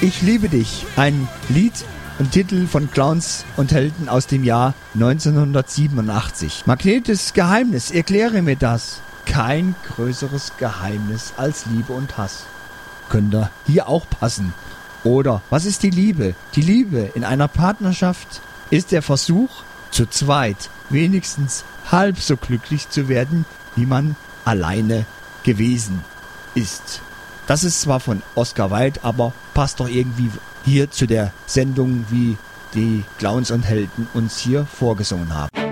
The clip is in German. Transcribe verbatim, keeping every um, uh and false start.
Ich liebe dich, ein Lied und Titel von Clowns und Helden aus dem Jahr neunzehnhundertsiebenundachtzig. Magnetes Geheimnis, erkläre mir das. Kein größeres Geheimnis als Liebe und Hass. Könnte hier auch passen. Oder, was ist die Liebe? Die Liebe in einer Partnerschaft ist der Versuch, zu zweit wenigstens halb so glücklich zu werden, wie man alleine gewesen ist. Das ist zwar von Oscar Wilde, aber passt doch irgendwie hier zu der Sendung, wie die Clowns und Helden uns hier vorgesungen haben.